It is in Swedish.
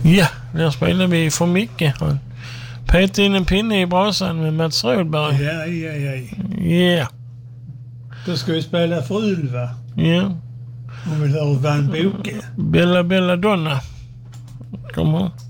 Ja, där spelar vi för mycket. Han petade in en pinne i brasan med Mats Rådberg. Ja. Då ska vi spela för Ulva. Ja. Om vi hör Van Boke. Bella Donna. Kommer.